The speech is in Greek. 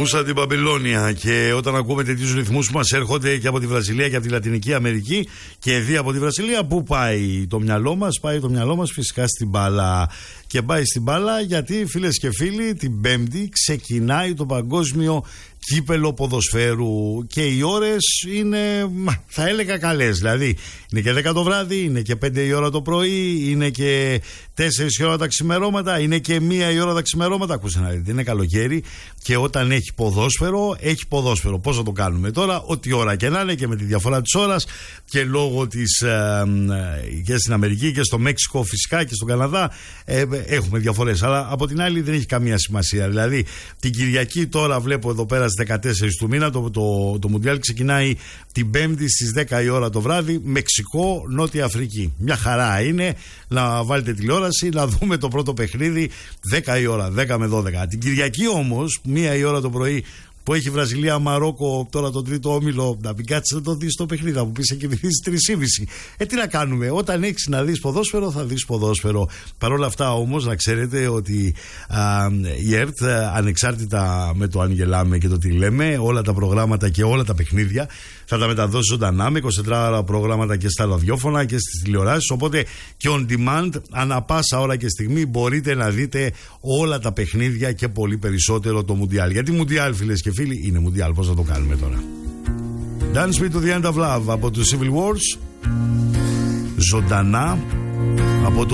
Μούσα την Μπαμπυλώνια. Και όταν ακούμε τέτοιους ρυθμούς που μας έρχονται και από τη Βραζιλία και από τη Λατινική Αμερική και δει από τη Βραζιλία, πού πάει το μυαλό μας? Πάει το μυαλό μας φυσικά στην μπάλα. Και πάει στην μπάλα γιατί, φίλες και φίλοι, την Πέμπτη ξεκινάει το παγκόσμιο κύπελο ποδοσφαίρου και οι ώρες είναι, θα έλεγα, καλές. Δηλαδή είναι και 10 το βράδυ, είναι και 5 η ώρα το πρωί, είναι και 4 η ώρα τα ξημερώματα, είναι και 1 η ώρα τα ξημερώματα. Ακούστε να δείτε, είναι καλοκαίρι και όταν έχει ποδόσφαιρο, έχει ποδόσφαιρο. Πώς θα το κάνουμε τώρα? Ό,τι ώρα και να είναι, και με τη διαφορά της ώρας και λόγω της και στην Αμερική και στο Μέξικο φυσικά και στον Καναδά έχουμε διαφορές, αλλά από την άλλη δεν έχει καμία σημασία. Δηλαδή την Κυριακή τώρα βλέπω εδώ πέρα στις 14 του μήνα το Μουντιάλ ξεκινάει την Πέμπτη στις 10 η ώρα το βράδυ, Μεξικό, Νότια Αφρική. Μια χαρά είναι να βάλετε τηλεόραση, να δούμε το πρώτο παιχνίδι 10 η ώρα, 10 με 12. Την Κυριακή όμως, 1 η ώρα το πρωί, που έχει Βραζιλία, Μαρόκο, τώρα τον τρίτο όμιλο, να μην κάτσεις να το δεις το παιχνίδι, θα μου πεις και κερδίσεις 3,5. Τι να κάνουμε, όταν έχεις να δεις ποδόσφαιρο, θα δεις ποδόσφαιρο. Παρ' όλα αυτά όμως, να ξέρετε ότι η ΕΡΤ, ανεξάρτητα με το αν γελάμε και το τι λέμε, όλα τα προγράμματα και όλα τα παιχνίδια θα τα μεταδώσει ζωντανά με 24 ώρα προγράμματα και στα ραδιόφωνα και στις τηλεοράσεις. Οπότε και on demand, ανά πάσα ώρα και στιγμή, μπορείτε να δείτε όλα τα παιχνίδια και πολύ περισσότερο το Μουντιάλ. Γιατί Μουντιάλ, φίλες και φίλοι, είναι Μουντιάλ. Πώς θα το κάνουμε τώρα? Dance Me to the End of Love από τους Civil Wars, ζωντανά από το